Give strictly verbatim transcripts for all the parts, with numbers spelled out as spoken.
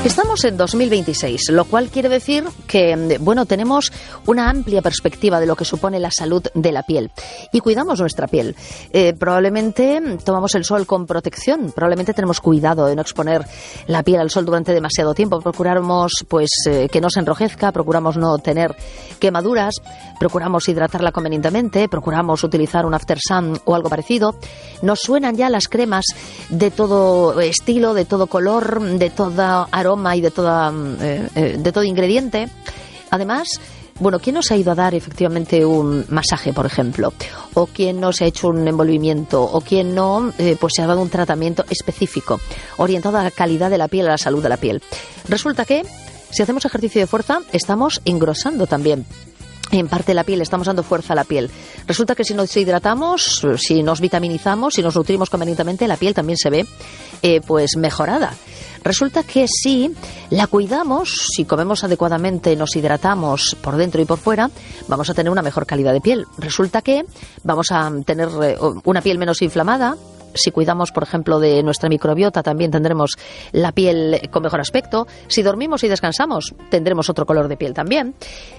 Estamos en dos mil veintiséis, lo cual quiere decir que, bueno, tenemos una amplia perspectiva de lo que supone la salud de la piel y cuidamos nuestra piel. Eh, probablemente tomamos el sol con protección, probablemente tenemos cuidado de no exponer la piel al sol durante demasiado tiempo, procuramos pues eh, que no se enrojezca, procuramos no tener quemaduras, procuramos hidratarla convenientemente, procuramos utilizar un after sun o algo parecido. Nos suenan ya las cremas de todo estilo, de todo color, de toda aroma y de toda eh, eh, de todo ingrediente. Además, bueno, ¿quién nos ha ido a dar efectivamente un masaje, por ejemplo? ¿O quién no se ha hecho un envolvimiento? ¿O quién no eh, pues se ha dado un tratamiento específico orientado a la calidad de la piel, a la salud de la piel? Resulta que si hacemos ejercicio de fuerza estamos engrosando también en parte la piel, estamos dando fuerza a la piel. Resulta que si nos hidratamos, si nos vitaminizamos, si nos nutrimos convenientemente, la piel también se ve eh, pues mejorada. Resulta que si la cuidamos, si comemos adecuadamente, nos hidratamos por dentro y por fuera, vamos a tener una mejor calidad de piel. Resulta que vamos a tener eh, una piel menos inflamada. Si cuidamos, por ejemplo, de nuestra microbiota, también tendremos la piel con mejor aspecto. Si dormimos y descansamos, tendremos otro color de piel también.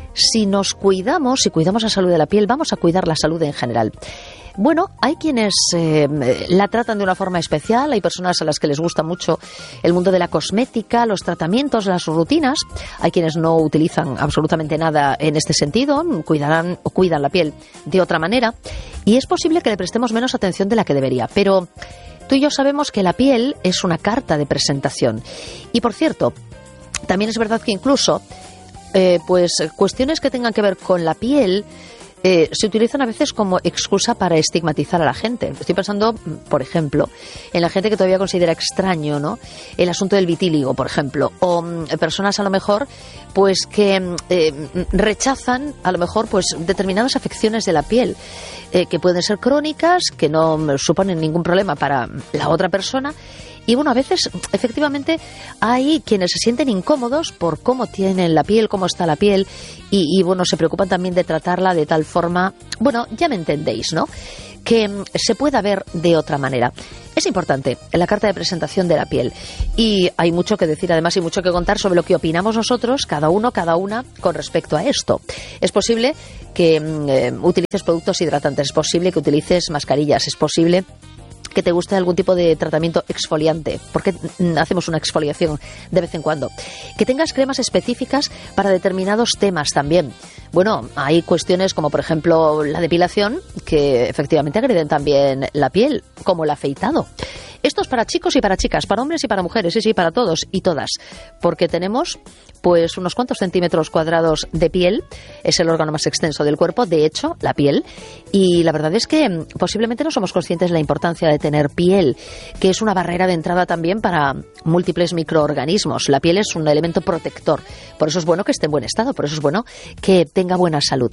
Si nos cuidamos, si cuidamos la salud de la piel, vamos a cuidar la salud en general. Bueno, hay quienes eh, la tratan de una forma especial, hay personas a las que les gusta mucho el mundo de la cosmética, los tratamientos, las rutinas. Hay quienes no utilizan absolutamente nada en este sentido, cuidarán o cuidan la piel de otra manera. Y es posible que le prestemos menos atención de la que debería, pero tú y yo sabemos que la piel es una carta de presentación. Y por cierto, también es verdad que incluso eh, pues cuestiones que tengan que ver con la piel Eh, se utilizan a veces como excusa para estigmatizar a la gente. Estoy pensando, por ejemplo, en la gente que todavía considera extraño, ¿no?, el asunto del vitíligo, por ejemplo, o mm, personas a lo mejor pues que eh, rechazan a lo mejor pues determinadas afecciones de la piel eh, que pueden ser crónicas, que no suponen ningún problema para la otra persona. Y bueno, a veces efectivamente hay quienes se sienten incómodos por cómo tienen la piel, cómo está la piel y, y bueno, se preocupan también de tratarla de tal forma, bueno, ya me entendéis, ¿no?, que se pueda ver de otra manera. Es importante la carta de presentación de la piel y hay mucho que decir además y mucho que contar sobre lo que opinamos nosotros, cada uno, cada una, con respecto a esto. Es posible que eh, utilices productos hidratantes, es posible que utilices mascarillas, es posible que te guste algún tipo de tratamiento exfoliante, porque hacemos una exfoliación de vez en cuando, que tengas cremas específicas para determinados temas también. Bueno, hay cuestiones como por ejemplo la depilación, que efectivamente agreden también la piel, como el afeitado. Esto es para chicos y para chicas, para hombres y para mujeres, sí, sí, para todos y todas, porque tenemos pues unos cuantos centímetros cuadrados de piel, es el órgano más extenso del cuerpo, de hecho, la piel, y la verdad es que posiblemente no somos conscientes de la importancia de tener piel, que es una barrera de entrada también para múltiples microorganismos. La piel es un elemento protector, por eso es bueno que esté en buen estado, por eso es bueno que tenga buena salud.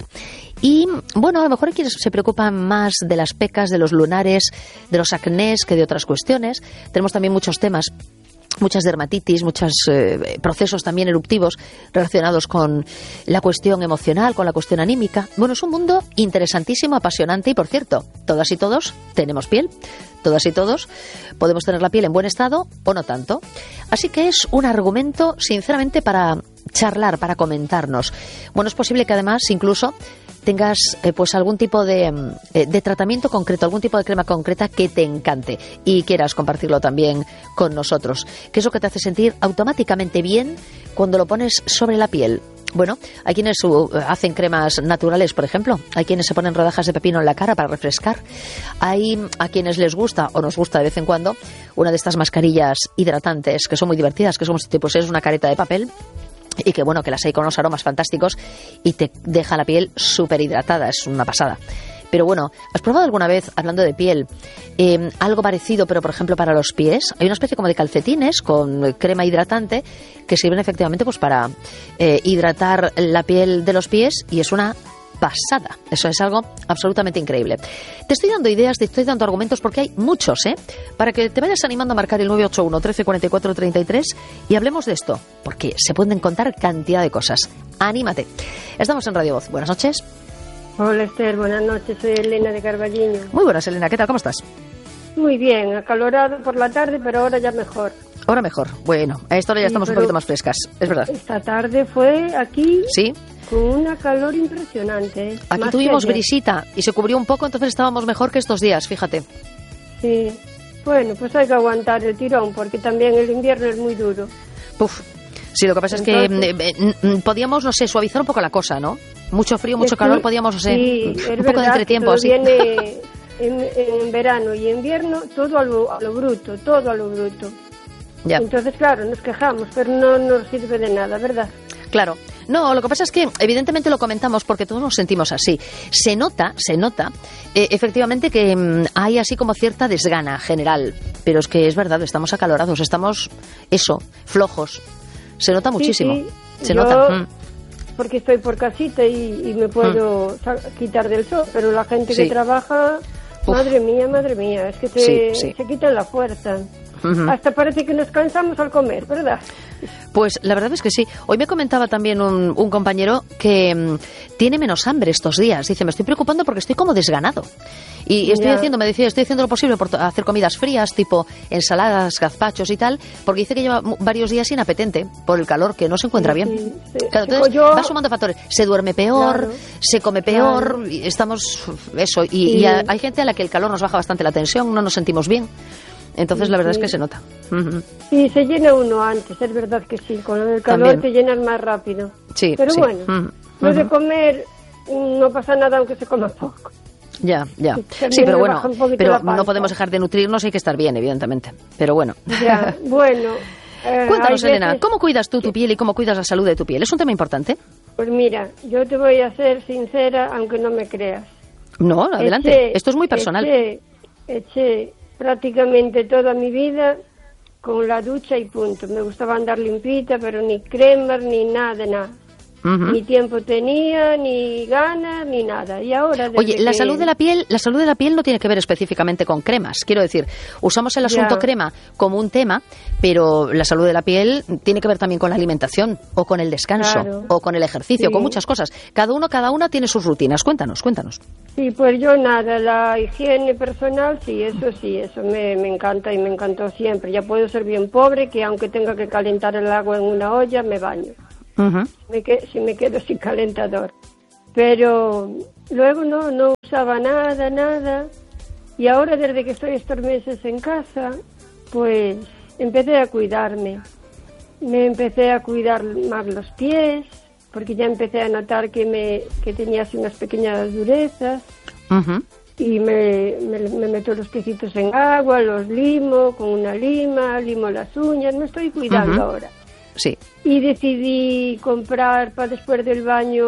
Y bueno, a lo mejor hay quienes se preocupan más de las pecas, de los lunares, de los acnés que de otras cuestiones. Tenemos también muchos temas, muchas dermatitis, muchos eh, procesos también eruptivos relacionados con la cuestión emocional, con la cuestión anímica. Bueno, es un mundo interesantísimo, apasionante y, por cierto, todas y todos tenemos piel. Todas y todos podemos tener la piel en buen estado o no tanto. Así que es un argumento, sinceramente, para charlar, para comentarnos. Bueno, es posible que además incluso tengas eh, pues algún tipo de, eh, de tratamiento concreto, algún tipo de crema concreta que te encante y quieras compartirlo también con nosotros. ¿Qué es lo que te hace sentir automáticamente bien cuando lo pones sobre la piel? Bueno, hay quienes uh, hacen cremas naturales, por ejemplo. Hay quienes se ponen rodajas de pepino en la cara para refrescar. Hay a quienes les gusta, o nos gusta de vez en cuando, una de estas mascarillas hidratantes que son muy divertidas, que son pues es una careta de papel y que bueno, que las hay con unos aromas fantásticos y te deja la piel súper hidratada, es una pasada. Pero bueno, ¿has probado alguna vez, hablando de piel, eh, algo parecido, pero por ejemplo para los pies? Hay una especie como de calcetines con crema hidratante que sirven efectivamente pues para eh, hidratar la piel de los pies y es una pasada. Eso es algo absolutamente increíble. Te estoy dando ideas, te estoy dando argumentos porque hay muchos, ¿eh? Para que te vayas animando a marcar el nueve ocho uno, trece, cuarenta y cuatro, treinta y tres y hablemos de esto, porque se pueden contar cantidad de cosas. Anímate. Estamos en Radio Voz. Buenas noches. Hola Esther, buenas noches, soy Elena de Carballiño. Muy buenas, Elena, ¿qué tal? ¿Cómo estás? Muy bien, acalorado por la tarde, pero ahora ya mejor. Ahora mejor. Bueno, a esta hora ya Sí, estamos un pero poquito más frescas, es verdad. Esta tarde fue aquí Sí, con una calor impresionante. ¿eh? aquí Más tuvimos que ayer. brisita y se cubrió un poco, entonces estábamos mejor que estos días, fíjate. Sí. Bueno, pues hay que aguantar el tirón porque también el invierno es muy duro. Uf. Sí, lo que pasa Entonces- es que eh, eh, podíamos, no sé, suavizar un poco la cosa, ¿no? Mucho frío, mucho Sí, calor, podíamos, no sé, sí, un es poco de verdad entretiempo, que todo así. viene en, en verano y invierno todo a lo, a lo bruto, todo a lo bruto. Ya. Entonces, claro, nos quejamos, pero no nos sirve de nada, ¿verdad? Claro. No, lo que pasa es que evidentemente lo comentamos porque todos nos sentimos así. Se nota, se nota, eh, efectivamente que mm, hay así como cierta desgana general, pero es que es verdad, estamos acalorados, estamos, eso, flojos. Se nota muchísimo. Sí, sí. Se Yo, nota. Mm. porque estoy por casita y, y me puedo sa- quitar del sol, pero la gente Sí. que trabaja, Uf. madre mía, madre mía, es que te, Sí, sí. se quitan la fuerza. Ujú. Hasta parece que nos cansamos al comer, ¿verdad? Pues la verdad es que sí. Hoy me comentaba también un, un compañero que mm, tiene menos hambre estos días. Dice, me estoy preocupando porque estoy como desganado. Y estoy Ya. haciendo, me decía, estoy haciendo lo posible por to- hacer comidas frías, tipo ensaladas, gazpachos y tal, porque dice que lleva mu- varios días inapetente por el calor, que no se encuentra Sí, bien. sí, sí. Claro, Chico, entonces yo- va sumando factores. Se duerme peor, Claro. se come peor, y estamos, eso. Y, Y- y a- hay gente a la que el calor nos baja bastante la tensión, no nos sentimos bien. Entonces Sí, la verdad sí. es que se nota. Ujú. Sí, se llena uno antes, es verdad que sí, con el calor También. te llenas más rápido. Sí, Pero sí. bueno, Ujú. lo de Ujú. comer mm, no pasa nada aunque se coma poco. Ya, ya. También Sí, pero me bueno, baja un poquito pero la panza. no podemos dejar de nutrirnos, hay que estar bien, evidentemente. Pero bueno. Ya, bueno. eh, Cuéntanos, hay Elena, veces- ¿cómo cuidas tú tu piel y cómo cuidas la salud de tu piel? ¿Es un tema importante? Pues mira, yo te voy a ser sincera, aunque no me creas. No, adelante. Eché- Esto es muy personal. Eché, eché prácticamente toda mi vida con la ducha y punto. Me gustaba andar limpita, pero ni cremas, ni nada, de nada. Ujú. Ni tiempo tenía, ni ganas, ni nada. Y ahora... desde Oye, la que- salud de la piel, la salud de la piel no tiene que ver específicamente con cremas. Quiero decir, usamos el asunto Ya. crema como un tema, pero la salud de la piel tiene que ver también con la alimentación o con el descanso Claro. o con el ejercicio, Sí. con muchas cosas. Cada uno, cada una tiene sus rutinas. Cuéntanos, cuéntanos. Sí, pues yo nada, la higiene personal, sí, eso sí, eso me, me encanta y me encantó siempre. Ya puedo ser bien pobre, que aunque tenga que calentar el agua en una olla, me baño. Ujú. Me que, si me quedo sin calentador. Pero luego no, no usaba nada, nada. Y ahora desde que estoy estos meses en casa, pues empecé a cuidarme. Me empecé a cuidar más los pies, porque ya empecé a notar que me que tenía así unas pequeñas durezas. Ujú. Y me, me, me meto los piecitos en agua, los limo con una lima, limo las uñas, me estoy cuidando Ujú. ahora. Sí. Y decidí comprar para después del baño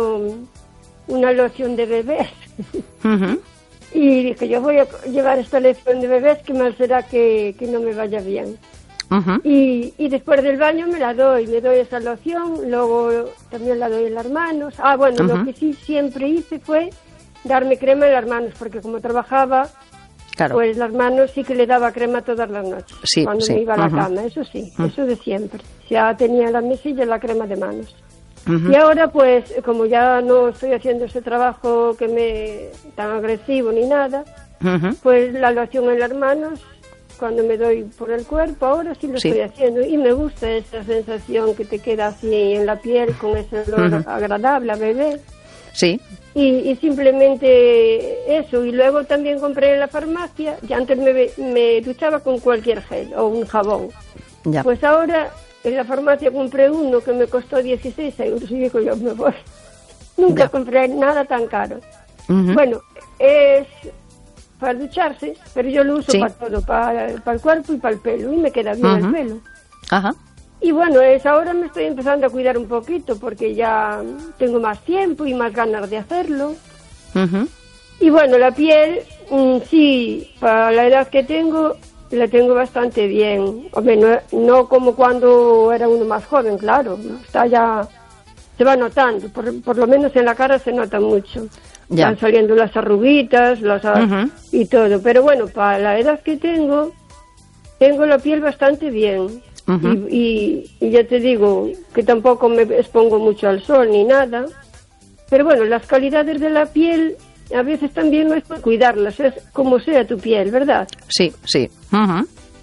una loción de bebés. Ujú. Y dije, yo voy a llevar esta loción de bebés, que mal será que, que no me vaya bien. Ujú. Y, y después del baño me la doy, me doy esa loción, luego también la doy en las manos. Ah, bueno, Ujú. lo que sí siempre hice fue darme crema en las manos, porque como trabajaba, Claro. pues las manos sí que le daba crema todas las noches, Sí, cuando sí. me iba a la Ujú. cama, eso sí, eso de siempre. Ya tenía en la mesilla la crema de manos. Ujú. Y ahora, pues, como ya no estoy haciendo ese trabajo que me tan agresivo ni nada, Ujú. pues la loción en las manos, cuando me doy por el cuerpo, ahora sí lo Sí. estoy haciendo. Y me gusta esa sensación que te queda así en la piel, con ese olor Ujú. agradable a bebé. Sí. Y, y simplemente eso. Y luego también compré en la farmacia, y antes me, me duchaba con cualquier gel o un jabón. Ya. Pues ahora en la farmacia compré uno que me costó dieciséis euros y digo yo, me voy. Nunca Ya. compré nada tan caro. Ujú. Bueno, es para ducharse, pero yo lo uso Sí. para todo, para, para el cuerpo y para el pelo, y me queda bien Ujú. el pelo. Ajá. Y bueno, es ahora me estoy empezando a cuidar un poquito, porque ya tengo más tiempo y más ganas de hacerlo. Ujú. Y bueno, la piel, mm, sí, para la edad que tengo, la tengo bastante bien. Hombre, no, no como cuando era uno más joven, claro. Está ya, se va notando, por, por lo menos en la cara se nota mucho. Ya. Van saliendo las arruguitas, las a- Ujú. y todo. Pero bueno, para la edad que tengo, tengo la piel bastante bien. Ujú. y, y, y ya te digo que tampoco me expongo mucho al sol ni nada. Pero bueno, las calidades de la piel a veces también no es por cuidarlas, es como sea tu piel, ¿verdad? Sí, sí. Ujú.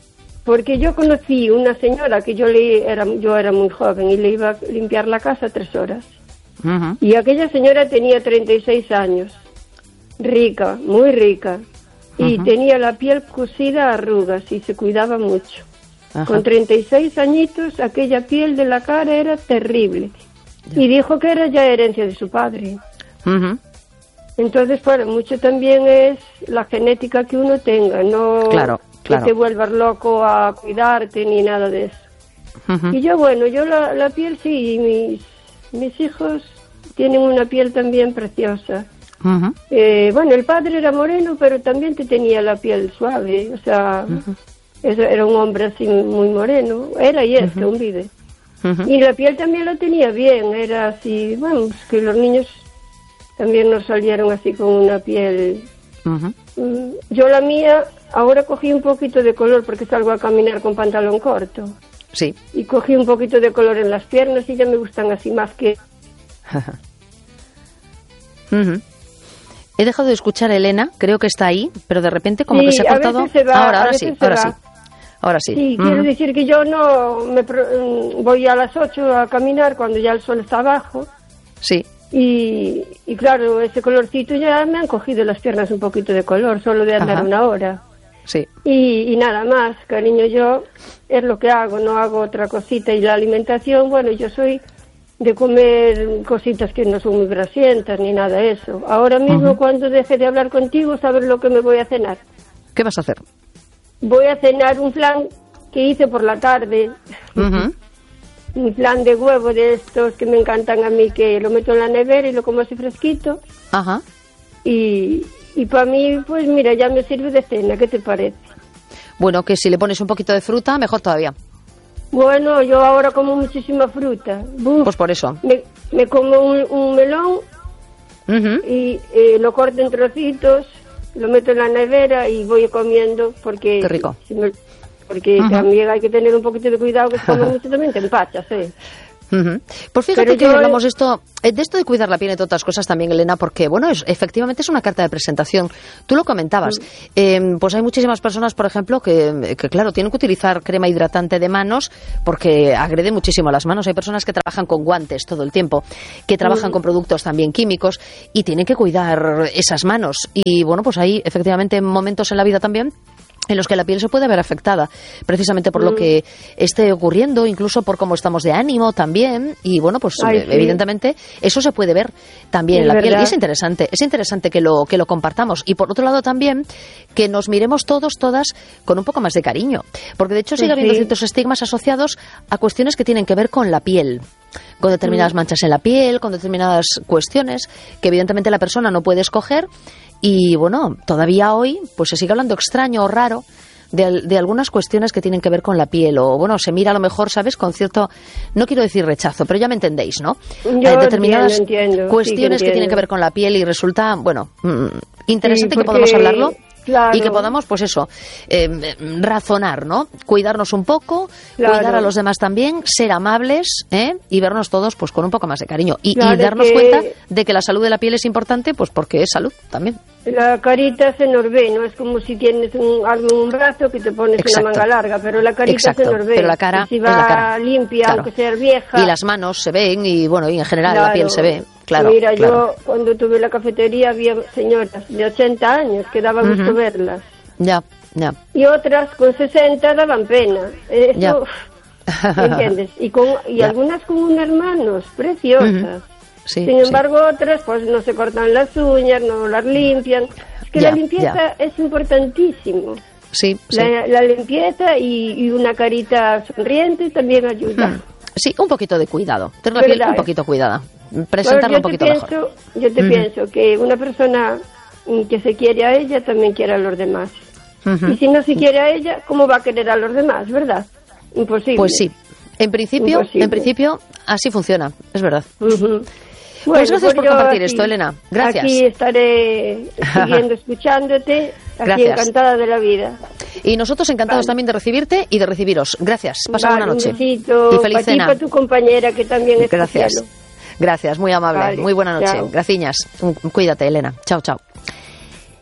porque yo conocí una señora que yo le era yo era muy joven y le iba a limpiar la casa tres horas. Uh-huh. Y aquella señora tenía treinta y seis años, rica, muy rica, y uh-huh. tenía la piel cosida a arrugas y se cuidaba mucho. Uh-huh. Con treinta y seis añitos, aquella piel de la cara era terrible. Yeah. Y dijo que era ya herencia de su padre. Uh-huh. Entonces, bueno, mucho también es la genética que uno tenga, no claro, claro. que te vuelvas loco a cuidarte ni nada de eso. Uh-huh. Y yo, bueno, yo la, la piel sí, y mis, mis hijos tienen una piel también preciosa. Uh-huh. Eh, bueno, el padre era moreno, pero también te tenía la piel suave, o sea, uh-huh. era un hombre así muy moreno, era y es, uh-huh. que aún vive. Uh-huh. Y la piel también la tenía bien, era así, bueno, que los niños también nos salieron así con una piel. Uh-huh. Yo la mía, ahora cogí un poquito de color porque salgo a caminar con pantalón corto. Sí. Y cogí un poquito de color en las piernas y ya me gustan así más que... uh-huh. He dejado de escuchar a Elena, creo que está ahí, pero de repente como sí, que se ha cortado. Se va, ahora, ahora sí, ahora va. sí. Ahora sí. Sí, uh-huh. quiero decir que yo no me pro... voy a las ocho a caminar cuando ya el sol está abajo. Sí. Y, y claro, ese colorcito ya me han cogido las piernas un poquito de color, solo de andar Ajá. una hora. Sí. Y, y nada más, cariño, yo es lo que hago, no hago otra cosita. Y la alimentación, bueno, yo soy de comer cositas que no son muy grasientas ni nada de eso. Ahora mismo, uh-huh. cuando deje de hablar contigo, ¿sabes lo que me voy a cenar? ¿Qué vas a hacer? Voy a cenar un flan que hice por la tarde. Uh-huh. Un flan de huevo de estos que me encantan a mí, que lo meto en la nevera y lo como así fresquito. Ajá. Y, y para mí, pues mira, ya me sirve de cena, ¿qué te parece? Bueno, que si le pones un poquito de fruta, mejor todavía. Bueno, yo ahora como muchísima fruta. Buf, pues por eso. Me, me como un, un melón uh-huh. y eh, lo corto en trocitos, lo meto en la nevera y voy comiendo porque... Qué rico. Si me, porque uh-huh. también hay que tener un poquito de cuidado, que si comes mucho también te empachas, ¿eh? Uh-huh. Pues fíjate Pero que yo... hablamos de esto, de esto de cuidar la piel, entre otras cosas también, Elena, porque bueno, es, efectivamente es una carta de presentación. Tú lo comentabas, uh-huh. eh, pues hay muchísimas personas, por ejemplo, que, que claro, tienen que utilizar crema hidratante de manos porque agrede muchísimo a las manos. Hay personas que trabajan con guantes todo el tiempo, que trabajan uh-huh. con productos también químicos y tienen que cuidar esas manos. Y bueno, pues hay efectivamente momentos en la vida también en los que la piel se puede ver afectada, precisamente por mm. lo que esté ocurriendo, incluso por cómo estamos de ánimo también, y bueno, pues Ay, sí. evidentemente eso se puede ver también es en la verdad. piel, y es interesante, es interesante que lo, que lo compartamos, y por otro lado también, que nos miremos todos, todas, con un poco más de cariño, porque de hecho sigue sí, habiendo sí. ciertos estigmas asociados a cuestiones que tienen que ver con la piel, con determinadas mm. manchas en la piel, con determinadas cuestiones que evidentemente la persona no puede escoger. Y bueno, todavía hoy pues se sigue hablando extraño o raro de, de algunas cuestiones que tienen que ver con la piel. O bueno, se mira a lo mejor, ¿sabes? Con cierto, no quiero decir rechazo, pero ya me entendéis, ¿no? Yo Hay determinadas entiendo, entiendo. cuestiones Sí, que, que tienen que ver con la piel y resulta, bueno, mmm, interesante sí, porque... que podamos hablarlo. Claro. Y que podamos, pues eso, eh, razonar, ¿no? Cuidarnos un poco, claro. cuidar a los demás también, ser amables, ¿eh? Y vernos todos, pues, con un poco más de cariño. Y, claro y darnos que... cuenta de que la salud de la piel es importante, pues porque es salud también. La carita se nos ve, no es como si tienes un, algo en un brazo que te pones Exacto. una manga larga, pero la carita Exacto. se nos ve. Pero la cara y si va es la cara. limpia, claro. aunque sea vieja. Y las manos se ven y, bueno, y en general claro. la piel se ve. Claro, Mira, claro. yo cuando tuve la cafetería había señoras de ochenta años que daba gusto uh-huh. verlas. Ya, ya. Y otras con sesenta daban pena. Eso, ya. ¿me entiendes? Y, con, y algunas con unos hermanos preciosas. Uh-huh. Sí, Sin embargo, sí. otras pues no se cortan las uñas, no las limpian. Es que ya, la limpieza ya. es importantísimo. Sí, sí. La, la limpieza y, y una carita sonriente también ayuda. Hmm. Sí, un poquito de cuidado. Tener la piel un poquito cuidada. Presentarla un poquito pienso, mejor. Yo te uh-huh. pienso que una persona que se quiere a ella también quiere a los demás. Uh-huh. Y si no se quiere a ella, ¿cómo va a querer a los demás, verdad? Imposible. Pues sí. En principio, Imposible. en principio así funciona, es verdad. Uh-huh. Pues bueno, gracias pues por compartir aquí, esto, Elena. Gracias. Aquí estaré siguiendo, escuchándote. Aquí gracias. Encantada de la vida. Y nosotros encantados vale. también de recibirte y de recibiros. Gracias. Pasa vale, buena noche. Un besito. Y feliz para cena. Ti, para tu compañera, que también es Gracias. Cielo. Gracias, muy amable. Vale, muy buena noche. chao. Graciñas. Cuídate, Elena. Chao, chao.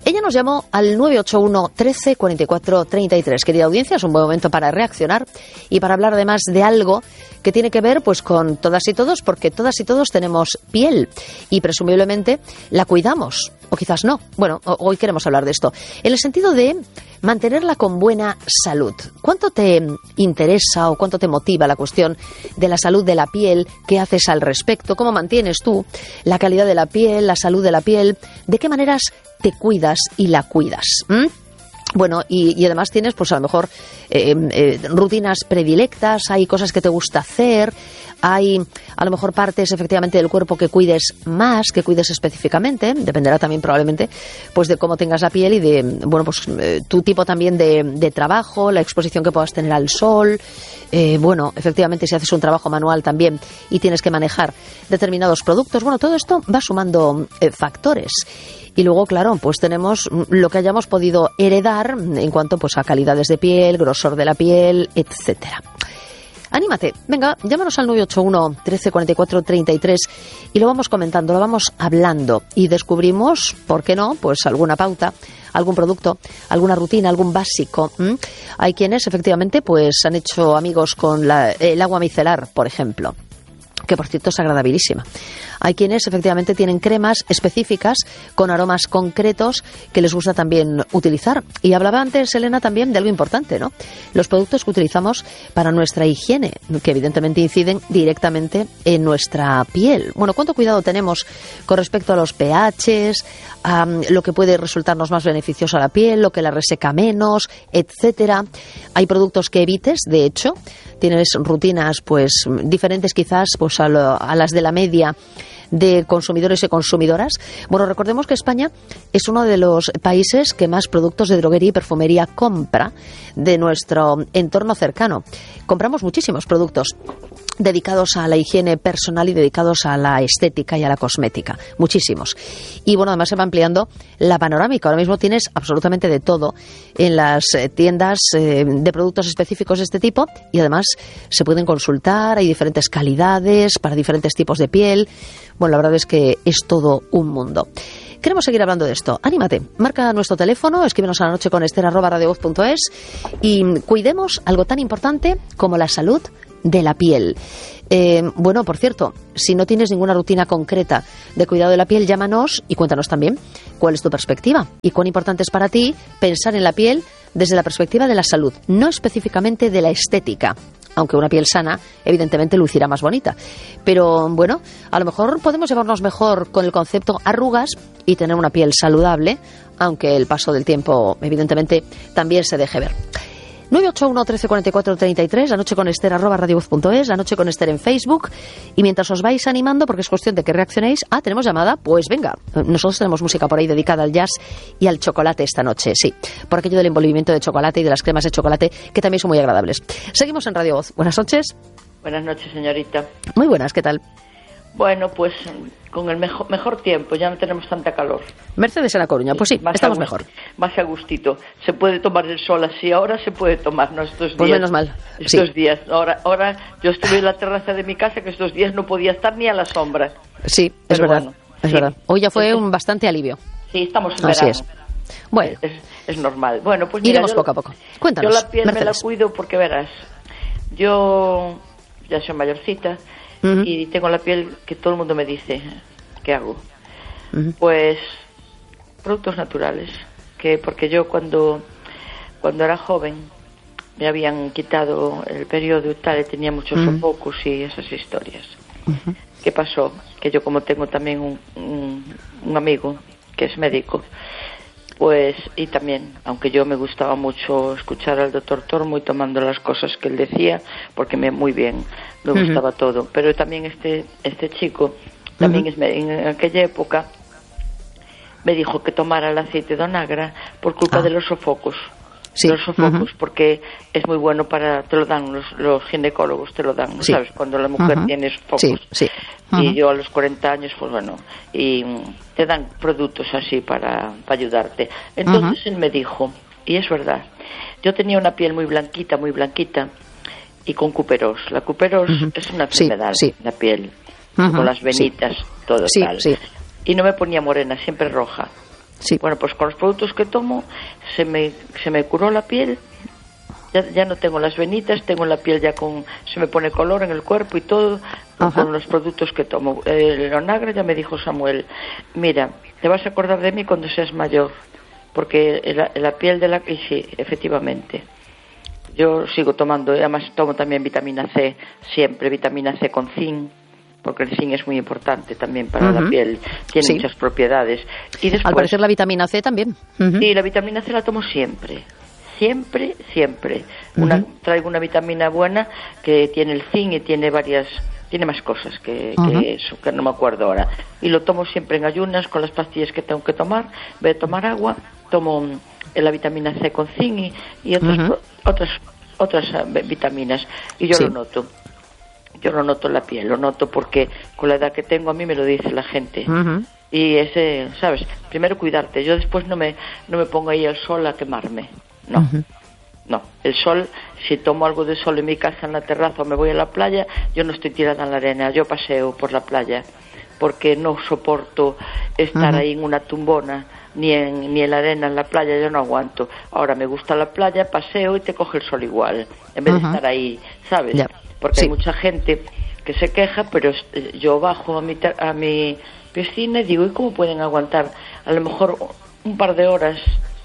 Ella nos llamó al nueve ocho uno, trece, cuarenta y cuatro, treinta y tres. Querida audiencia, es un buen momento para reaccionar y para hablar además de algo que tiene que ver pues con todas y todos, porque todas y todos tenemos piel y presumiblemente la cuidamos, o quizás no. Bueno, hoy queremos hablar de esto, en el sentido de mantenerla con buena salud. ¿Cuánto te interesa o cuánto te motiva la cuestión de la salud de la piel? ¿Qué haces al respecto? ¿Cómo mantienes tú la calidad de la piel, la salud de la piel? ¿De qué maneras te cuidas y la cuidas? ¿Mm? Bueno, y, y además tienes, pues a lo mejor, eh, eh, rutinas predilectas, hay cosas que te gusta hacer, hay a lo mejor partes efectivamente del cuerpo que cuides más, que cuides específicamente, dependerá también probablemente pues de cómo tengas la piel y de, bueno, pues eh, tu tipo también de, de trabajo, la exposición que puedas tener al sol, eh, bueno, efectivamente si haces un trabajo manual también y tienes que manejar determinados productos, bueno, todo esto va sumando eh, factores. Y luego, claro, pues tenemos lo que hayamos podido heredar en cuanto pues a calidades de piel, grosor de la piel, etcétera. Anímate, venga, llámanos al nueve ocho uno, trece, cuarenta y cuatro, treinta y tres y lo vamos comentando, lo vamos hablando y descubrimos, ¿por qué no?, pues alguna pauta, algún producto, alguna rutina, algún básico. ¿Mm? Hay quienes efectivamente pues han hecho amigos con la, el agua micelar, por ejemplo, que por cierto es agradabilísima. Hay quienes efectivamente tienen cremas específicas con aromas concretos que les gusta también utilizar. Y hablaba antes, Elena, también de algo importante, ¿no? Los productos que utilizamos para nuestra higiene, que evidentemente inciden directamente en nuestra piel. Bueno, ¿cuánto cuidado tenemos con respecto a los pHs, a lo que puede resultarnos más beneficioso a la piel, lo que la reseca menos, etcétera? Hay productos que evites, de hecho, tienes rutinas pues diferentes quizás pues a, lo, a las de la media de consumidores y consumidoras. Bueno, recordemos que España es uno de los países que más productos de droguería y perfumería compra de nuestro entorno cercano. Compramos muchísimos productos dedicados a la higiene personal y dedicados a la estética y a la cosmética, muchísimos. Y bueno, además se va ampliando la panorámica. Ahora mismo tienes absolutamente de todo en las tiendas eh, de productos específicos de este tipo y además se pueden consultar, hay diferentes calidades para diferentes tipos de piel. Bueno, la verdad es que es todo un mundo. Queremos seguir hablando de esto. Anímate, marca nuestro teléfono, escríbenos a la noche con Esther arroba radiovoz punto es y cuidemos algo tan importante como la salud de la piel. Eh, bueno, por cierto, si no tienes ninguna rutina concreta de cuidado de la piel, llámanos y cuéntanos también cuál es tu perspectiva y cuán importante es para ti pensar en la piel desde la perspectiva de la salud, no específicamente de la estética. Aunque una piel sana, evidentemente, lucirá más bonita. Pero, bueno, a lo mejor podemos llevarnos mejor con el concepto arrugas y tener una piel saludable, aunque el paso del tiempo, evidentemente, también se deje ver. nueve ocho uno, trece, cuarenta y cuatro, treinta y tres, la noche con Esther, arroba radiovoz punto es, la noche con Esther en Facebook. Y mientras os vais animando, porque es cuestión de que reaccionéis, ah, tenemos llamada, pues venga, nosotros tenemos música por ahí dedicada al jazz y al chocolate esta noche, sí, por aquello del envolvimiento de chocolate y de las cremas de chocolate, que también son muy agradables. Seguimos en Radio Voz. Buenas noches. Buenas noches, señorita. Muy buenas, ¿qué tal? Bueno, pues con el mejor, mejor tiempo, ya no tenemos tanta calor. Mercedes en La Coruña, pues sí, más estamos agust- mejor. Más a gustito. Se puede tomar el sol así, ahora se puede tomar, ¿no? Estos días. Pues menos mal. Estos sí. días. Ahora, ahora yo estuve en la terraza de mi casa, que estos días no podía estar ni a la sombra. Sí, es Pero verdad, bueno, es sí. verdad. Hoy ya fue Entonces, un bastante alivio. Sí, estamos en Así verano. es. Bueno, Es, es normal. Bueno, pues mira, iremos yo, poco a poco. Cuéntanos, yo la piel Mercedes. me la cuido porque verás, yo ya soy mayorcita uh-huh. y tengo la piel que todo el mundo me dice, ¿qué hago? Uh-huh. Pues productos naturales, que porque yo cuando cuando era joven me habían quitado el periodo y tal, y tenía muchos uh-huh. sofocos y esas historias. Uh-huh. ¿Qué pasó? Que yo, como tengo también un, un, un amigo que es médico, pues, y también, aunque yo me gustaba mucho escuchar al doctor Tormo y tomando las cosas que él decía, porque me muy bien, me uh-huh. gustaba todo, pero también este este chico, también uh-huh. es, en aquella época, me dijo que tomara el aceite de onagra por culpa ah. de los sofocos. Sí. Los sofocos, uh-huh. porque es muy bueno para, te lo dan los, los ginecólogos, te lo dan, sí. ¿sabes? Cuando la mujer uh-huh. tiene sofocos. Sí, sí. Uh-huh. Y yo a los cuarenta años, pues bueno, y te dan productos así para, para ayudarte. Entonces uh-huh. él me dijo, y es verdad, yo tenía una piel muy blanquita, muy blanquita, y con cuperos. La cuperos uh-huh. es una enfermedad, sí, sí. la piel, uh-huh. con las venitas, sí. todo sí, tal. Sí. Y no me ponía morena, siempre roja. Sí. Bueno, pues con los productos que tomo se me, se me curó la piel. Ya, ya no tengo las venitas, tengo la piel ya con... Se me pone color en el cuerpo y todo. Ajá. Con los productos que tomo. El Onagra, ya me dijo Samuel, mira, te vas a acordar de mí cuando seas mayor, porque la, la piel de la... Y sí, efectivamente. Yo sigo tomando, además tomo también vitamina C, siempre vitamina C con zinc, porque el zinc es muy importante también para uh-huh. la piel, tiene sí. muchas propiedades. Y después, al parecer la vitamina C también. Uh-huh. Sí, la vitamina C la tomo siempre. Siempre, siempre. Una, uh-huh. Traigo una vitamina buena que tiene el zinc y tiene varias, tiene más cosas que, uh-huh. que eso, que no me acuerdo ahora. Y lo tomo siempre en ayunas con las pastillas que tengo que tomar. Voy a tomar agua, tomo la vitamina C con zinc y, y otras, uh-huh. otras, otras uh, vitaminas. Y yo sí. lo noto. Yo lo noto en la piel, lo noto porque con la edad que tengo a mí me lo dice la gente. Uh-huh. Y ese, ¿sabes? Primero cuidarte. Yo después no me, no me pongo ahí al sol a quemarme. No, uh-huh. no, el sol, si tomo algo de sol en mi casa, en la terraza o me voy a la playa, yo no estoy tirada en la arena, yo paseo por la playa, porque no soporto estar uh-huh. ahí en una tumbona, ni en, ni en la arena, en la playa, yo no aguanto. Ahora me gusta la playa, paseo y te coge el sol igual, en vez uh-huh. de estar ahí, ¿sabes? Yeah. Porque sí. hay mucha gente que se queja, pero yo bajo a mi, a mi piscina y digo, ¿y cómo pueden aguantar? A lo mejor un par de horas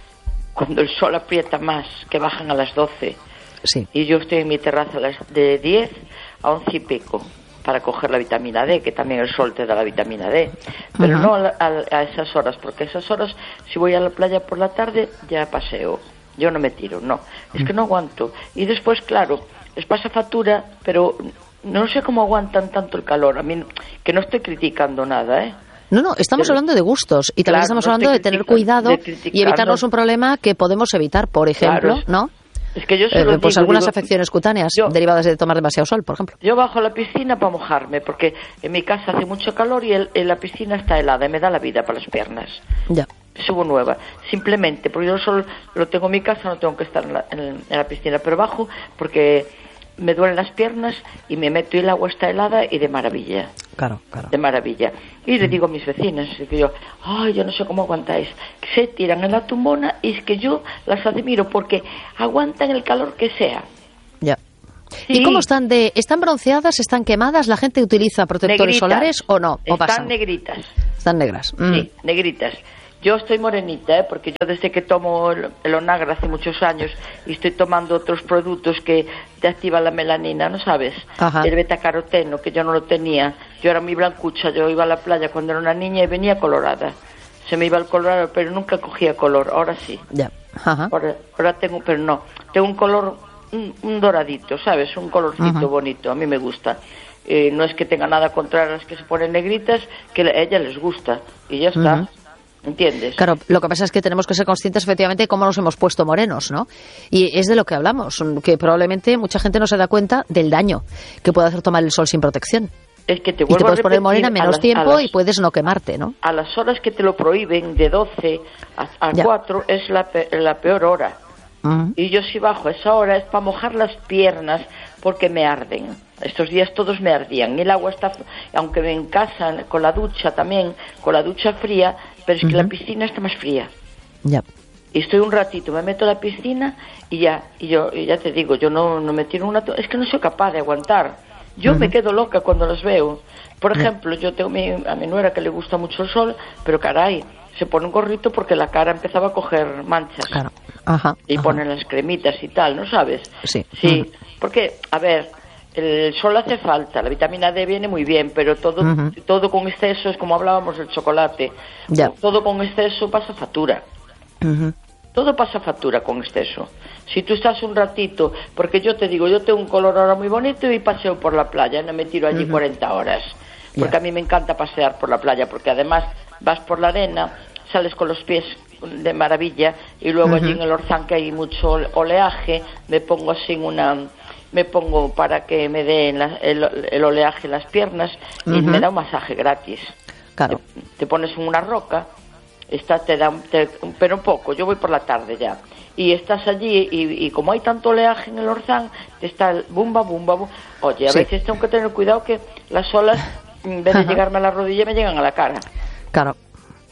cuando el sol aprieta más, que bajan a las doce. Sí. Y yo estoy en mi terraza a las de diez a once y pico para coger la vitamina D, que también el sol te da la vitamina D. Pero uh-huh. no a, a, a esas horas, porque esas horas, si voy a la playa por la tarde, ya paseo. Yo no me tiro, no. Es que no aguanto. Y después, claro, les pasa factura, pero no sé cómo aguantan tanto el calor. A mí, que no estoy criticando nada, ¿eh? No, no, estamos Pero, hablando de gustos y también claro, estamos no hablando de tener cuidado de y evitarnos un problema que podemos evitar, por ejemplo, claro, ¿no? Es que yo eh, pues digo, algunas digo, afecciones cutáneas yo, derivadas de tomar demasiado sol, por ejemplo. Yo bajo a la piscina para mojarme, porque en mi casa hace mucho calor y el, en la piscina está helada y me da la vida para las piernas. Ya. Subo nueva, simplemente, porque yo solo lo tengo en mi casa, no tengo que estar en la, en, en la piscina, pero bajo porque me duelen las piernas y me meto y el agua está helada y de maravilla. Claro, claro. De maravilla. Y le digo a mis vecinas, que yo, ay, yo no sé cómo aguantáis. Se tiran en la tumbona y es que yo las admiro porque aguantan el calor que sea. Ya. Sí. ¿Y cómo están de, están bronceadas, están quemadas? ¿La gente utiliza protectores negritas. Solares o no? ¿O están pasan? negritas. Están negras. Mm. Sí, negritas. Yo estoy morenita, ¿eh? Porque yo desde que tomo el, el Onagra hace muchos años y estoy tomando otros productos que te activan la melanina, ¿no sabes? Ajá. El betacaroteno, que yo no lo tenía. Yo era muy blancucha, yo iba a la playa cuando era una niña y venía colorada. Se me iba el colorado, pero nunca cogía color, ahora sí. Ya. Ajá. Ahora, ahora tengo, pero no, tengo un color, un, un doradito, ¿sabes? Un colorcito Ajá. bonito, a mí me gusta. Eh, no es que tenga nada contra las que se ponen negritas, que a ella les gusta y ya está. Ajá. ¿Entiendes? Claro, lo que pasa es que tenemos que ser conscientes efectivamente de cómo nos hemos puesto morenos, ¿no? Y es de lo que hablamos, que probablemente mucha gente no se da cuenta del daño que puede hacer tomar el sol sin protección. Es que te y te puedes poner morena menos las, tiempo las, y puedes no quemarte, ¿no? A las horas que te lo prohíben, de doce a, a cuatro, es la, pe, la peor hora. Uh-huh. Y yo si bajo a esa hora es para mojar las piernas porque me arden. Estos días todos me ardían. El agua está, aunque en casa, con la ducha también, con la ducha fría, pero es que uh-huh. la piscina está más fría. Ya. Y estoy un ratito, me meto a la piscina y ya, y yo y ya te digo, yo no, no me tiro una... Es que no soy capaz de aguantar. Yo uh-huh. me quedo loca cuando los veo. Por ejemplo, yo tengo mi, a mi nuera que le gusta mucho el sol, pero caray, se pone un gorrito porque la cara empezaba a coger manchas. Claro. Ajá, y ajá. ponen las cremitas y tal, ¿no sabes? Sí. Sí, uh-huh. porque, a ver, el sol hace falta, la vitamina D viene muy bien, pero todo uh-huh. todo con exceso es como hablábamos del chocolate. Ya. Todo con exceso pasa factura. Uh-huh. Todo pasa factura con exceso. Si tú estás un ratito, porque yo te digo, yo tengo un color ahora muy bonito y paseo por la playa, no me tiro allí uh-huh. cuarenta horas. Porque yeah. a mí me encanta pasear por la playa, porque además vas por la arena, sales con los pies de maravilla y luego uh-huh. allí en el Orzán que hay mucho oleaje, me pongo así en una... me pongo para que me den la, el, el oleaje en las piernas y uh-huh. me da un masaje gratis. Claro. Te, te pones en una roca, está, te da, te, pero poco, yo voy por la tarde ya. Y estás allí y, y como hay tanto oleaje en el Orzán, está el bumba, bumba, bumba. Oye, a sí. veces tengo que tener cuidado que las olas, en vez de uh-huh. llegarme a la rodilla, me llegan a la cara. Claro.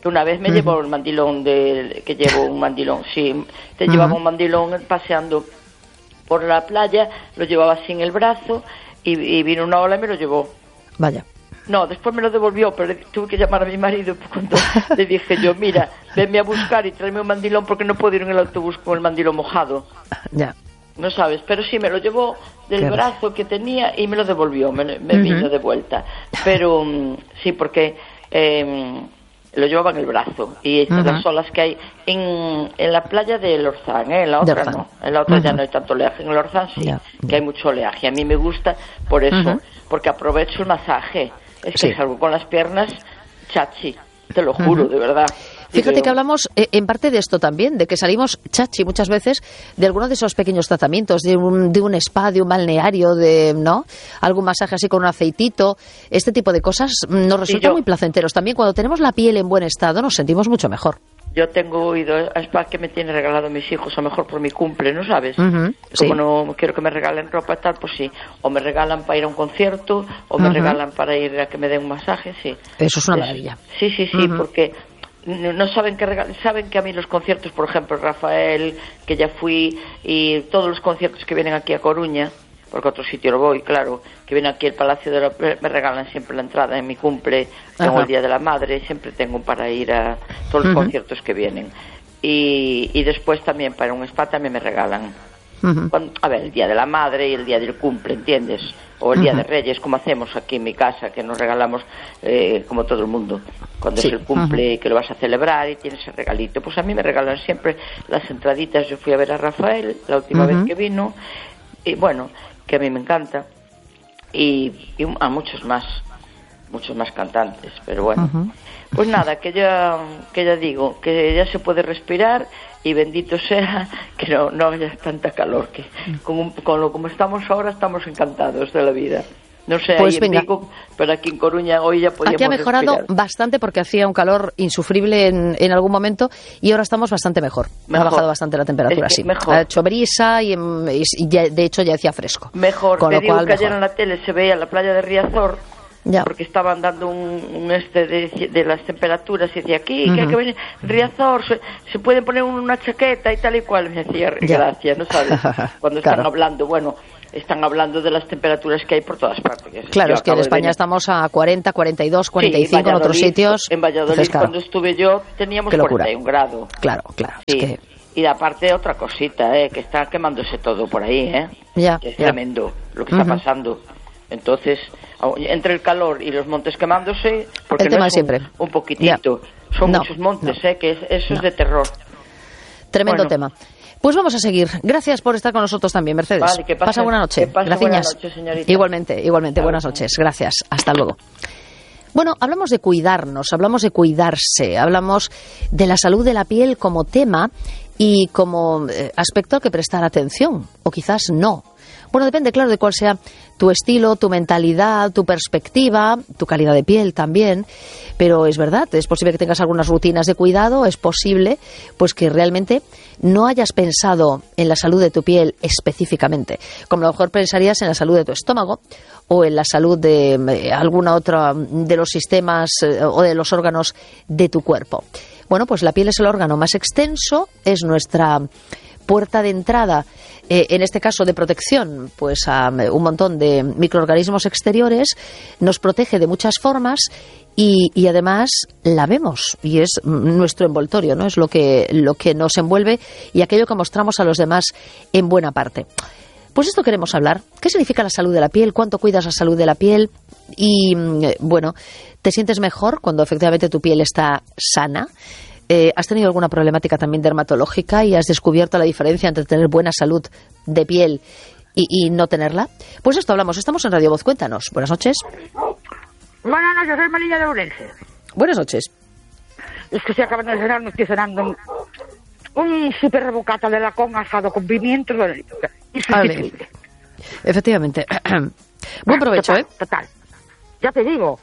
Una vez me uh-huh. llevó el mandilón, de, que llevo un mandilón, sí, te uh-huh. llevaba un mandilón paseando por la playa, lo llevaba así en el brazo y, y vino una ola y me lo llevó. Vaya. No, después me lo devolvió, pero tuve que llamar a mi marido cuando le dije yo, mira, venme a buscar y tráeme un mandilón porque no puedo ir en el autobús con el mandilón mojado. Ya. No sabes, pero sí me lo llevó del Qué brazo que tenía y me lo devolvió, me, me uh-huh. vino de vuelta. Pero um, sí, porque eh, lo llevaba en el brazo y uh-huh. las olas que hay en, en la playa del Orzán, ¿eh? En la otra no, en la otra uh-huh. ya no hay tanto oleaje, en el Orzán sí, yeah. que hay mucho oleaje. A mí me gusta por eso, uh-huh. porque aprovecho el masaje. Es que sí. salgo con las piernas chachi, te lo juro, uh-huh. de verdad. Fíjate que hablamos eh, en parte de esto también, de que salimos chachi muchas veces de alguno de esos pequeños tratamientos, de un, de un spa, de un balneario, de ¿no? algún masaje así con un aceitito. Este tipo de cosas nos resultan muy placenteros. También cuando tenemos la piel en buen estado nos sentimos mucho mejor. Yo tengo ido a spa que me tienen regalado mis hijos, a lo mejor por mi cumple, ¿no sabes? Uh-huh, Como sí. no quiero que me regalen ropa y tal, pues sí. O me regalan para ir a un concierto, o me uh-huh. regalan para ir a que me den un masaje, sí. Eso es una maravilla. Sí, sí, sí, uh-huh. porque no saben que regal- saben que a mí los conciertos, por ejemplo, Rafael, que ya fui, y todos los conciertos que vienen aquí a Coruña, porque a otro sitio lo voy, claro, que viene aquí el Palacio de la... me regalan siempre la entrada en mi cumple, tengo Ajá. el Día de la Madre, siempre tengo para ir a todos los uh-huh. conciertos que vienen. Y, y después también para un spa también me regalan. Uh-huh. Cuando, a ver, el Día de la Madre y el Día del Cumple, ¿entiendes? O el Día uh-huh. de Reyes, como hacemos aquí en mi casa, que nos regalamos eh, como todo el mundo. Cuando sí. es el cumple uh-huh. que lo vas a celebrar y tienes el regalito. Pues a mí me regalan siempre las entraditas. Yo fui a ver a Rafael la última uh-huh. vez que vino. Y bueno, que a mí me encanta. Y, y a muchos más, muchos más cantantes. Pero bueno, uh-huh. pues nada, que ya, que ya digo, que ya se puede respirar. Y bendito sea que no, no haya tanta calor, que con, con lo como estamos ahora estamos encantados de la vida. No sé, pues ahí venga. en Vigo, pero aquí en Coruña hoy ya podíamos Aquí ha mejorado respirar. Bastante porque hacía un calor insufrible en, en algún momento y ahora estamos bastante mejor. mejor. Ha bajado bastante la temperatura, es que sí. Mejor. Ha hecho brisa y, y, y ya, de hecho ya hacía fresco. Mejor, con te lo digo cual, que mejor. ayer en la tele se veía la playa de Riazor. Ya. Porque estaban dando un, un este de, de las temperaturas y decía aquí uh-huh. que hay que venir Riazor, se, se puede poner una chaqueta y tal y cual, me decía ya. Gracias, ¿no sabes? Cuando están claro. hablando, bueno, están hablando de las temperaturas que hay por todas partes. Claro, es que en España estamos a cuarenta, cuarenta y dos, cuarenta y cinco sí, en otros sitios. En Valladolid, entonces, claro, cuando estuve yo, teníamos cuarenta y un grados. Claro, claro. Sí. Es que... Y aparte otra cosita, ¿eh? Que está quemándose todo por ahí, ¿eh? Ya, que es ya. tremendo lo que uh-huh. está pasando. Entonces, entre el calor y los montes quemándose, porque el tema no es siempre. Un, un poquitito, ya. Son no, muchos montes, no. ¿eh? Que es, eso no. es de terror. Tremendo bueno. tema. Pues vamos a seguir. Gracias por estar con nosotros también, Mercedes. Vale, que pase, pasa buena noche. Gracias. Buenas noches, señorita. Igualmente, igualmente. Claro. Buenas noches. Gracias. Hasta luego. Bueno, hablamos de cuidarnos, hablamos de cuidarse, hablamos de la salud de la piel como tema y como eh, aspecto al que prestar atención, o quizás no. Bueno, depende, claro, de cuál sea tu estilo, tu mentalidad, tu perspectiva, tu calidad de piel también. Pero es verdad, es posible que tengas algunas rutinas de cuidado, es posible pues que realmente no hayas pensado en la salud de tu piel específicamente, como a lo mejor pensarías en la salud de tu estómago o en la salud de eh, alguna otra de los sistemas eh, o de los órganos de tu cuerpo. Bueno, pues la piel es el órgano más extenso, es nuestra puerta de entrada, eh, en este caso de protección, pues a un montón de microorganismos exteriores, nos protege de muchas formas y, y además la vemos y es nuestro envoltorio, ¿no? Es lo que, lo que nos envuelve y aquello que mostramos a los demás en buena parte. Pues esto queremos hablar. ¿Qué significa la salud de la piel? ¿Cuánto cuidas la salud de la piel? Y, bueno, ¿te sientes mejor cuando efectivamente tu piel está sana? Eh, ¿Has tenido alguna problemática también dermatológica y has descubierto la diferencia entre tener buena salud de piel y, y no tenerla? Pues esto hablamos. Estamos en Radio Voz. Cuéntanos. Buenas noches. Buenas noches, soy María de Ourense. Buenas noches. Es que se acaban de cenar, me estoy cenando un, un super bocata de lacón asado con pimientos. Insustituible. Efectivamente. Buen provecho, total, ¿eh? Total. Ya te digo.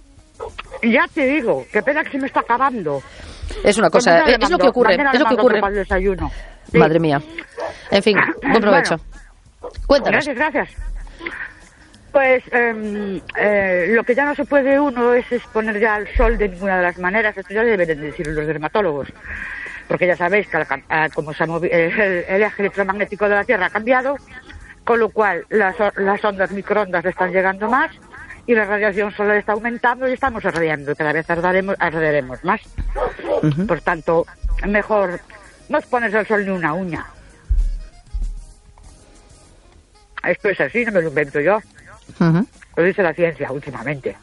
Ya te digo. Qué pena que se me está acabando. Es una cosa, es, mando, es lo que ocurre, es lo que ocurre. Para el desayuno. Sí. Madre mía. En fin, buen provecho. Bueno, cuéntanos. Gracias, gracias. Pues eh, eh, lo que ya no se puede uno es exponer ya al sol de ninguna de las maneras. Esto ya deben decir los dermatólogos, porque ya sabéis que la, como se ha movido, el, el eje electromagnético de la Tierra ha cambiado, con lo cual las, las ondas microondas están llegando más y la radiación solar está aumentando y estamos ardiendo, cada vez arderemos, arderemos más. Uh-huh. Por tanto, mejor no exponerse al sol ni una uña. Esto es así, no me lo invento yo. Uh-huh. Lo dice la ciencia últimamente.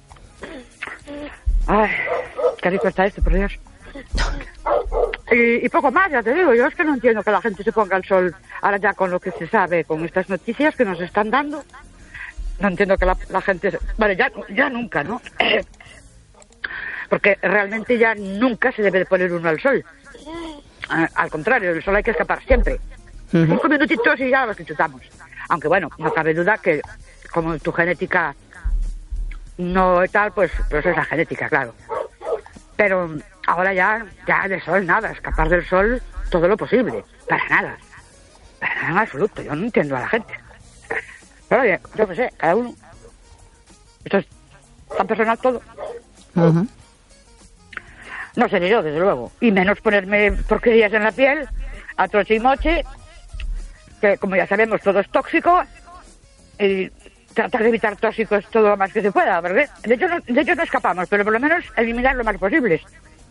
Ay, qué rico está esto, por Dios. Y, y poco más, ya te digo, yo es que no entiendo que la gente se ponga al sol ahora ya con lo que se sabe, con estas noticias que nos están dando. No entiendo que la, la gente... Vale, ya, ya nunca, ¿no? Porque realmente ya nunca se debe de poner uno al sol. Uh, al contrario, el sol hay que escapar siempre. Uh-huh. Cinco minutitos y ya los disfrutamos. Aunque bueno, no cabe duda que como tu genética no tal, pues, pues es la genética, claro. Pero ahora ya, ya de sol nada, escapar del sol todo lo posible. Para nada. Para nada en absoluto. Yo no entiendo a la gente. Pero oye, yo qué sé, cada uno. Esto es tan personal todo. Uh-huh. No sé ni yo, desde luego. Y menos ponerme porquerías en la piel, a troche y moche, que como ya sabemos todo es tóxico, y tratar de evitar tóxicos todo lo más que se pueda, ¿verdad? De hecho, no, de hecho no escapamos, pero por lo menos eliminar lo más posible.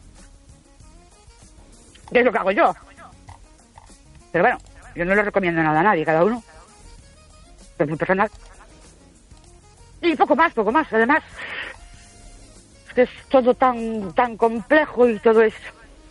Que es lo que hago yo. Pero bueno, yo no le recomiendo nada a nadie, cada uno. Es muy personal. Y poco más, poco más. Además, es que es todo tan tan complejo y todo es...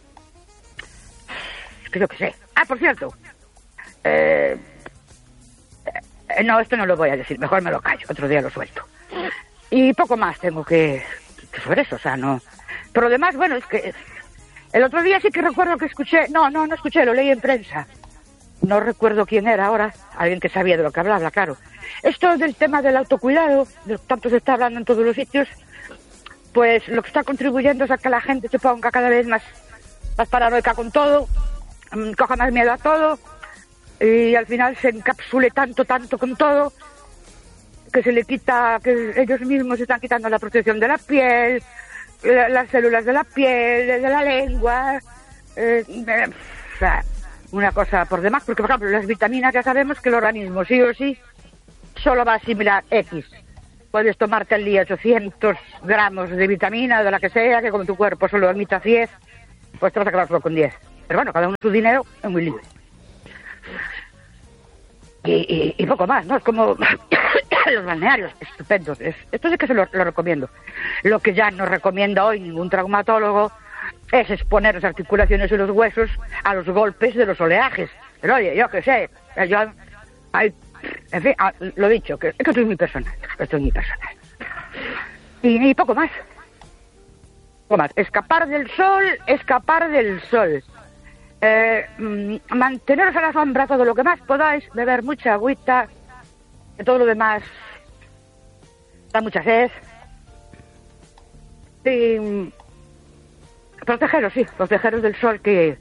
Es que yo qué sé. Ah, por cierto. Eh... Eh, no, esto no lo voy a decir, mejor me lo callo, otro día lo suelto. Y poco más tengo que, que sobre eso, o sea, no... Pero lo demás, bueno, es que el otro día sí que recuerdo que escuché, no, no, no escuché, lo leí en prensa. No recuerdo quién era ahora, alguien que sabía de lo que hablaba, claro. Esto del tema del autocuidado, de lo que tanto se está hablando en todos los sitios, pues lo que está contribuyendo es a que la gente se ponga cada vez más, más paranoica con todo, coja más miedo a todo, y al final se encapsule tanto, tanto con todo, que se le quita, que ellos mismos se están quitando la protección de la piel, la, las células de la piel, de la lengua, eh, eh, o sea, una cosa por demás, porque por ejemplo las vitaminas ya sabemos que el organismo sí o sí solo va a asimilar X. Puedes tomarte al día ochocientos gramos de vitamina, de la que sea, que como tu cuerpo solo admita diez, pues te vas a quedar solo con diez. Pero bueno, cada uno su dinero es muy libre. Y, y, y poco más, ¿no? Es como los balnearios, estupendos. Es, esto sí que se lo, lo recomiendo. Lo que ya no recomienda hoy ningún traumatólogo es exponer las articulaciones y los huesos a los golpes de los oleajes. Pero oye, yo qué sé, yo... Hay, en fin, lo dicho, que, que esto es muy personal. Esto es muy personal. Y, y poco más. Poco más. Escapar del sol, escapar del sol. Eh, manteneros a la sombra todo lo que más podáis, beber mucha agüita, que todo lo demás da mucha sed. Y protegeros, sí, protegeros del sol, que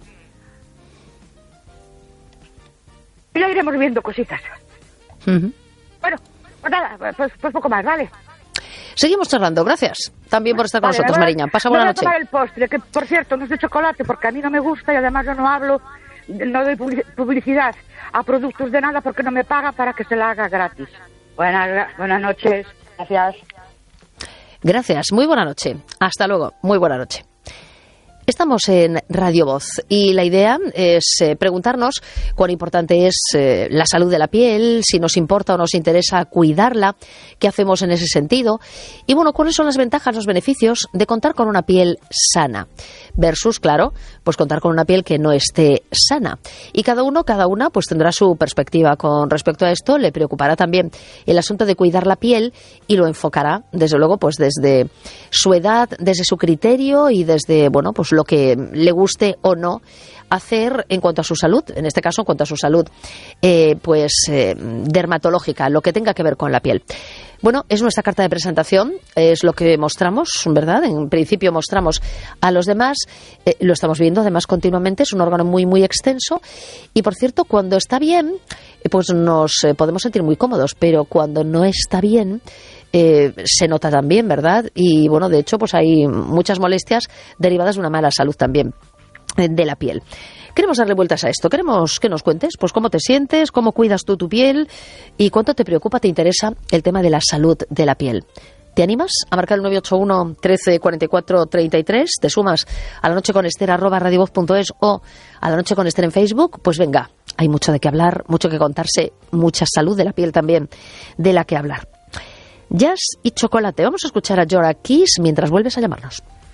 y ya iremos viendo cositas. Uh-huh. Bueno, pues nada, pues, pues poco más, ¿vale? Seguimos charlando, gracias también por estar con vale, nosotros, Mariña. Pasa buena noche. Voy a tomar el postre, que por cierto no es de chocolate, porque a mí no me gusta y además yo no hablo, no doy publicidad a productos de nada porque no me paga para que se la haga gratis. Buenas, buenas noches, gracias. Gracias, muy buena noche. Hasta luego, muy buena noche. Estamos en Radio Voz y la idea es eh, preguntarnos cuán importante es eh, la salud de la piel, si nos importa o nos interesa cuidarla, qué hacemos en ese sentido y, bueno, cuáles son las ventajas, los beneficios de contar con una piel sana versus, claro, pues contar con una piel que no esté sana. Y cada uno, cada una, pues tendrá su perspectiva con respecto a esto. Le preocupará también el asunto de cuidar la piel y lo enfocará, desde luego, pues desde su edad, desde su criterio y desde, bueno, pues lo que le guste o no hacer en cuanto a su salud, en este caso en cuanto a su salud eh, pues eh, dermatológica, lo que tenga que ver con la piel. Bueno, es nuestra carta de presentación, es lo que mostramos, ¿verdad? En principio mostramos a los demás, eh, lo estamos viendo además continuamente, es un órgano muy, muy extenso y, por cierto, cuando está bien, eh, pues nos eh, podemos sentir muy cómodos, pero cuando no está bien, eh, se nota también, ¿verdad? Y, bueno, de hecho, pues hay muchas molestias derivadas de una mala salud también eh, de la piel. Queremos darle vueltas a esto, queremos que nos cuentes pues cómo te sientes, cómo cuidas tú tu piel y cuánto te preocupa, te interesa el tema de la salud de la piel. ¿Te animas a marcar el nueve ocho uno, trece, cuarenta y cuatro, treinta y tres? ¿Te sumas a La Noche con Ester arroba radiovoz punto es o a La Noche con Ester en Facebook? Pues venga, hay mucho de qué hablar, mucho que contarse, mucha salud de la piel también de la que hablar. Jazz y chocolate. Vamos a escuchar a Jorah Kiss mientras vuelves a llamarnos.